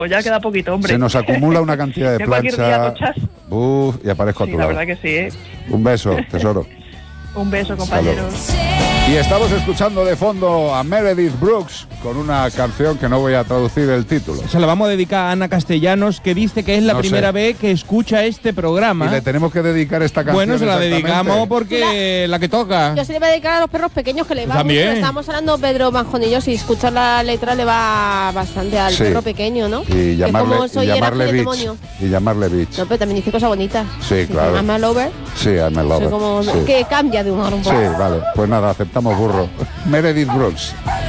Pues ya queda poquito, hombre. Se nos acumula una cantidad de Ya cualquier día plancha. tochas. Y aparezco a Sí, tu la lado. verdad que sí, ¿eh? Un beso, tesoro. Un beso, compañeros. Y estamos escuchando de fondo a Meredith Brooks con una canción que no voy a traducir el título. Se la vamos a dedicar a Ana Castellanos, que dice que es la No primera sé. vez que escucha este programa. Y le tenemos que dedicar esta canción. Bueno, se la exactamente. dedicamos porque la que toca. Yo se le voy a dedicar a los perros pequeños que le va También. mucho. Estábamos hablando Pedro Manjonillo, si escuchas la letra le va bastante al Sí. perro pequeño, ¿no? Y Que como llamarle, soy y el llamarle ángel bitch. demonio. Y llamarle bitch. No, pero también dice cosas bonitas. Sí, claro. I'm a lover. Sí, I'm a lover. Soy como Sí. que cambia de humor un Sí, poco. vale. Pues nada, aceptamos burro. Meredith Brooks.